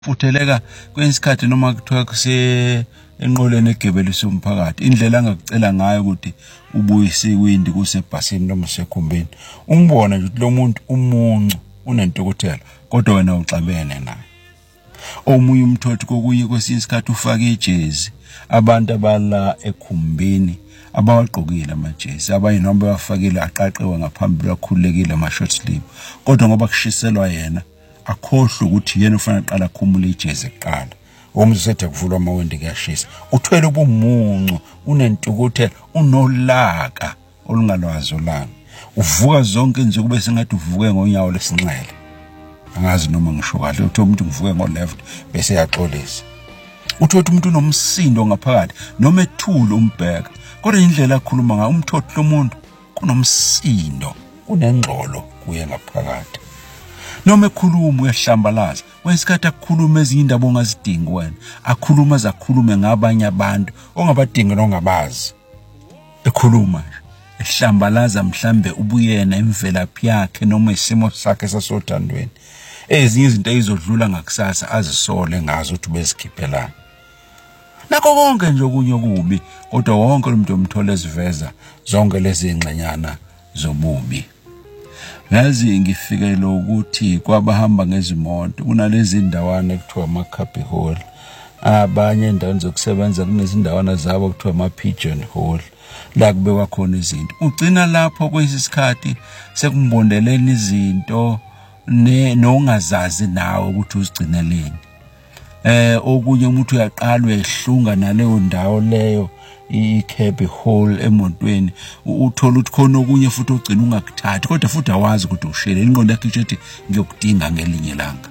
futheleka kwesikhathi noma kuthiwa kuse enqoleni egebelisa umphakathi indlela angakucela ngayo ukuthi ubuyise iwindi kusebhasini noma sekhumbeni umbona nje lo muntu umuncu unentokothela kodwa wena uxabene naye omunye umthothi kokuye kwesikhathi ufake ijezi abantu abala ekhumbeni abawagqokile amajezi abanye noma bafakile aqaqewe ngaphambili akhulekile ama short sleeve kodwa ngoba kushiselwa yena akhohlwe ukuthi yena ufanele aqala khumula ijezi eqala omzethe kuvulwa amawindi kuyashisa uthwele ubumuncu unentukuthela unolaka olungalwazi olanga uvuka zonke insuku bese ngathi uvuke ngonyawo lesinxele angazi noma ngisho kahle uthi umuntu uvuke ngo left bese yaxolisa uthi umuntu unomsindo ngaphakathi noma ethula umbheka kodwa indlela akhuluma ngayo umthothi lomuntu kunomsindo kunengxolo kuye ngaphakathi noma ekhuluma uyahlambalaza wesikhathi akukhuluma ezindaba ongazidingi wena akhuluma zakhulume ngabanye abantu ongabadingi nongabazi ekhuluma ehlambalaza mhlambe ubuyena imvelaphi yakhe noma isimo sakhe sasothandweni ezinye izinto ezidlula ngakusasa azisole ngazo ukuthi besikhiphela nakho konke nje okunye okubi kodwa wonke umuntu omthola eziveza zonke lezi ingxenyana zobubi ngazi ngifikele ukuthi kwabahamba ngezimoto kunalezi indawana ekuthiwa ama-Cubby Hall abanye indawo zokusebenza kunezindawana zabo kuthiwa ama-Pigeon Hall la kubekwa khona izinto ugcina lapho kwesisikhathi sekumbondeleni izinto nongazazi nawe ukuthi uzigcineleni okunye umuntu uyaqalwa ehlunga naleyo ndawo leyo i-Cubby Hall emotweni uthola ukuthi khona okunye futhi ugcina ungakuthathi kodwa futhi awazi ukuthi ushele ingqondo yakhe ithi ngiyokudinga ngelinye ilanga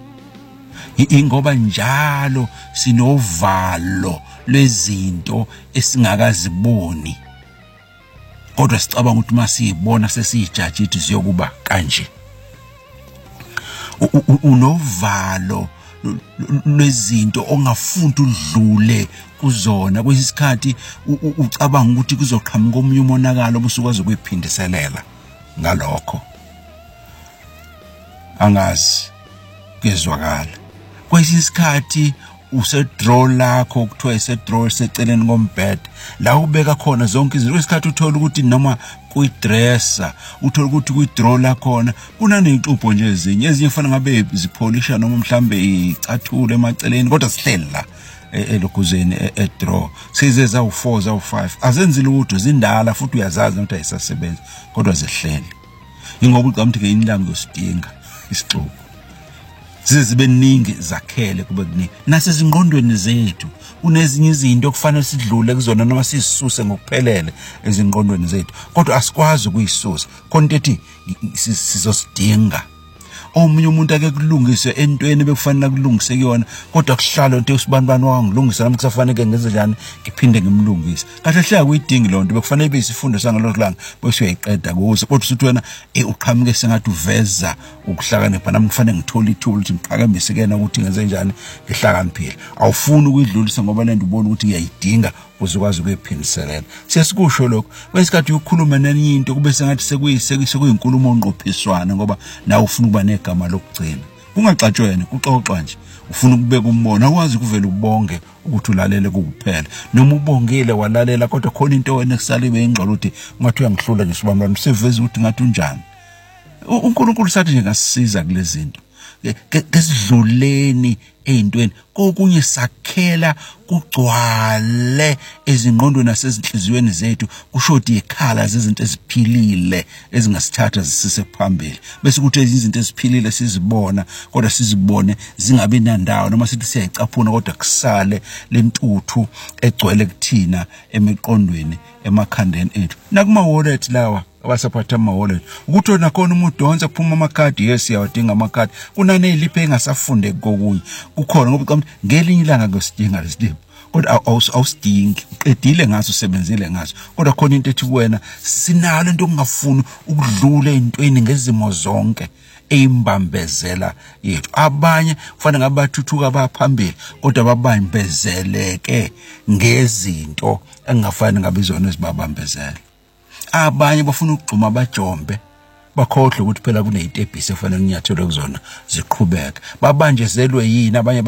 ingoba njalo sinovalo lwezinto esingakaziboni kodwa sicabanga ukuthi masiyibona sesiyijaji ithi siyokuba kanje unovalo lwezinto ongafunda udlule kuzona kwesikhathi ucabanga ukuthi kuzoqhamuka omunye umonakalo obusukwazi ukuyiphindiselela ngalokho angazi kezwakala kwesikhathi usedraw lakho kuthiwa isedraw seceleni kombhede la ubeka khona zonke izinto kwesikhathi uthola ukuthi noma kuyidresser uthola ukuthi kuyidraw la khona kunanezixubho nje ezinye kufanele ngabe zipholisha noma mhlambe icathule emaceleni kodwa sihleli la elokuzeni edraw size zawu4 zawu5 azenzile ukuthi zindala futhi uyazazi ukuthi ayisasebenza kodwa zihleli ingoba ucamthi ke inilanga yosidinga isixubho zibe ningi zakhele kube kuningi nasezingqondweni zethu unezinye izinto okufanele sidlule kuzona noma sisuse ngokuphelele ezingqondweni zethu kodwa asikwazi ukuyisusa khona ethi sizosidinga omunye umuntu ake kulungise entweni bekufanele kulungise kuyona kodwa kuhlala into usibani wangilungisa nami kusafanele ngenze njani ngiphinde ngimlungise kahle hle akuyidingi lonto bekufanele besifundo sangalolanga bese uyayiqeda kuze kodwa usuthi wena uqhamuke sengathi uveza ukuhlakanipha nami kufanele ngithola ithuba ukuthi ngiqhakambise kena ukuthi ngenze njani ngihlakaniphile awufuni ukuyidlulisa ngoba lento ubona ukuthi uyayidinga uzokwazi ukuyiphindiselela sesikusho lokho kwesikhathi ukukhuluma nenye into kube sengathi sekuyinkulumo onqophiswana ngoba nawe ufuna ukuba negama lokugcina kungaxatshwa yena kuxoxwa nje ufuna ukubeka umbono akwazi ukuvela ubonge ukuthi ulalele kukuphela noma ubongile walalela kodwa khona into wena kusaliwe ingxolo ukuthi ngathi uyangihlula nje sibamlwana useveza ukuthi ngathi unjani uNkulunkulu sathi nje ngasisiza kulezi zinto kesidluleni ezintweni kokunye sakhela kugcwale ezingqondweni nasezinhliziyweni zethu kushoti ikhala zezinto eziphilile ezingasithatha zisise phambili bese kuthi izinto eziphilile sizibona kodwa sizibone zingabe nandawo noma sithi siyayicaphuna kodwa kusale lentuthu egcwele kuthina emiqondweni emakhandeni ethu nakuma wallet lawa abasaphatha ama-wallet ukuthi nakhona umuntu donsa kuphuma amakhadi yes yawadinga amakhadi kunaneziliphe engasafunde kokunye kukhona ngoba ngelinye ilanga ngosidinga lesilipho kodwa awusidingi uqedile ngaso usebenzile ngaso kodwa khona into ethi kuwena sinalo into okungafuni ukudlula ezintweni ngezimo zonke eimbambezela yethu abanye kufanele ngabathuthuka abaphambili kodwa babambezeleke ngezinto engafanele ngabe izona ezibabambezela abanye bafuna ukugcuma bajombe bakhohlwe ukuthi phela kunezitebhisi efanele kunyathelwe kuzona ziqhubeke babanjezelwe yini abanye